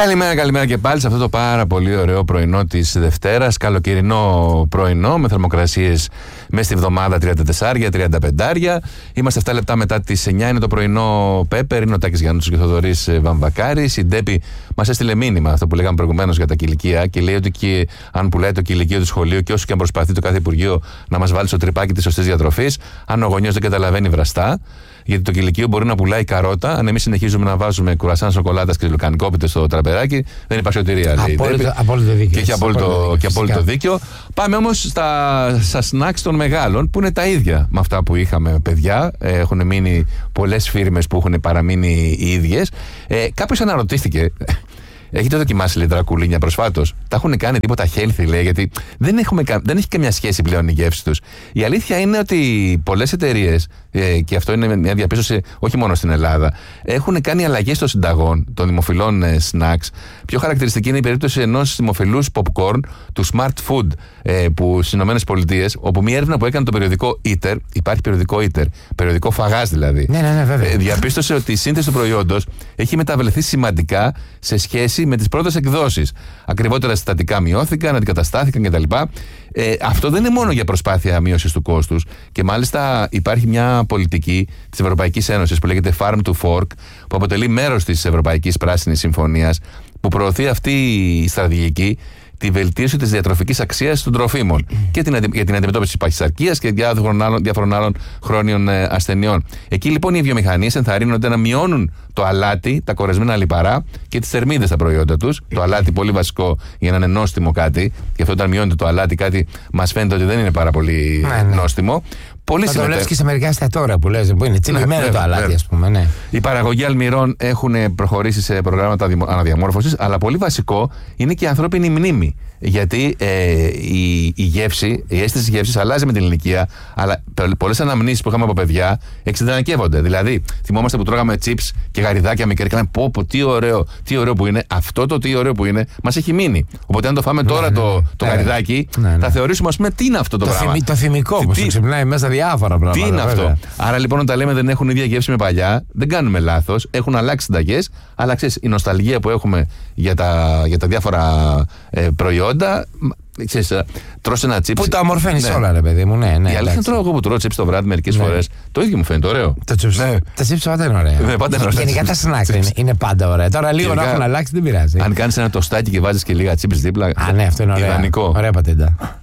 Καλημέρα και πάλι σε αυτό το πάρα πολύ ωραίο πρωινό της Δευτέρας. Καλοκαιρινό πρωινό με θερμοκρασίες μέσα στη βδομάδα 34-35. Είμαστε 7 λεπτά μετά τις 9. Είναι το πρωινό Πέπερ. Είναι ο Τάκης Γιάννους και ο Θοδωρής Βαμβακάρης. Η Ντέπη μας έστειλε μήνυμα, αυτό που λέγαμε προηγουμένως για τα κηλικεία, και λέει ότι αν πουλάει το κηλικείο του σχολείου και όσο και αν προσπαθεί το κάθε Υπουργείο να μας βάλει στο τρυπάκι της σωστής διατροφής, αν ο γονιός δεν καταλαβαίνει, βραστά. Γιατί το κηλικείο μπορεί να πουλάει καρότα, αν εμείς συνεχίζουμε να βάζουμε κουρασάν σοκολάτας και λουκανικόπιτες στο τραπεράκι, δεν υπάρχει σωτηρία. Απόλυτο δίκιο. Και έχει απόλυτο δίκιο. Πάμε όμως στα σνακς των μεγάλων, που είναι τα ίδια με αυτά που είχαμε παιδιά. Έχουν μείνει πολλές φίρμες που έχουν παραμείνει οι ίδιες. Κάποιος αναρωτήθηκε. Έχετε δοκιμάσει λίτρα κουλίνια προσφάτως? Τα έχουν κάνει τίποτα healthy, λέει, γιατί δεν έχει καμιά σχέση πλέον η γεύση τους. Η αλήθεια είναι ότι πολλές εταιρείες, και αυτό είναι μια διαπίστωση όχι μόνο στην Ελλάδα, έχουν κάνει αλλαγές των συνταγών των δημοφιλών snacks. Πιο χαρακτηριστική είναι η περίπτωση ενός δημοφιλούς popcorn του Smart Food, που στις ΗΠΑ, όπου μια έρευνα που έκανε το περιοδικό Eater, υπάρχει περιοδικό Eater, περιοδικό φαγάς δηλαδή, ναι, βέβαια, διαπίστωσε ότι η σύνθεση του προϊόντος έχει μεταβληθεί σημαντικά σε σχέση με τις πρώτες εκδόσεις. Ακριβότερα συστατικά μειώθηκαν, αντικαταστάθηκαν κτλ. Αυτό δεν είναι μόνο για προσπάθεια μείωσης του κόστους, και μάλιστα υπάρχει μια πολιτική της Ευρωπαϊκής Ένωσης που λέγεται Farm to Fork, που αποτελεί μέρος της Ευρωπαϊκής Πράσινης Συμφωνίας, που προωθεί αυτή η στρατηγική τη βελτίωση της διατροφικής αξίας των τροφίμων και για την αντιμετώπιση της παχυσαρκίας και διάφορων άλλων χρόνιων ασθενειών. Εκεί λοιπόν οι βιομηχανίες ενθαρρύνονται να μειώνουν το αλάτι, τα κορεσμένα λιπαρά και τις θερμίδες στα προϊόντα τους. Το αλάτι πολύ βασικό για να είναι νόστιμο κάτι, και αυτό όταν μειώνεται το αλάτι κάτι μας φαίνεται ότι δεν είναι πάρα πολύ νόστιμο. Θα το βλέπεις και σε μερικά εστιατόρια που λες, που είναι τσιμπημένο το αλάτι, ας πούμε. Ναι. Οι παραγωγοί αλμυρών έχουν προχωρήσει σε προγράμματα αναδιαμόρφωσης, αλλά πολύ βασικό είναι και η ανθρώπινη μνήμη. Γιατί η γεύση, η αίσθηση της γεύσης αλλάζει με την ηλικία, αλλά πολλές αναμνήσεις που είχαμε από παιδιά εξεντανακεύονται. Δηλαδή, θυμόμαστε που τρώγαμε τσίπς και γαριδάκια μικρά και λέμε πω, τι ωραίο που είναι. Αυτό το τι ωραίο που είναι μας έχει μείνει. Οπότε, αν το φάμε τώρα το γαριδάκι, θα θεωρήσουμε, ας πούμε, τι είναι αυτό το πράγμα. Το θυμικό που σου ξυπνάει μέσα διάφορα πράγματα. Τι είναι αυτό. Άρα λοιπόν, όταν λέμε δεν έχουν ίδια γεύση με παλιά, δεν κάνουμε λάθος. Έχουν αλλάξει συνταγές, αλλά ξέρεις, η νοσταλγία που έχουμε για τα διάφορα προϊόντα. Ξέρεις, τρως ένα τσίπς. Που τα ομορφαίνεις όλα, ρε παιδί μου. Ναι, η αλήθεια είναι, τρώω εγώ που τρώω τσίπς το βράδυ μερικές φορές. Το ίδιο μου φαίνεται ωραίο. Τα τσίπς πάντα είναι ωραία. Γενικά τα snacks είναι πάντα ωραία. Τώρα λίγο να έχουν αλλάξει, δεν πειράζει. Αν κάνεις ένα τοστάκι και βάζεις και λίγα τσίπς δίπλα. Ναι, αυτό είναι ωραίο. Ιδανικό. Ωραία πατέντα.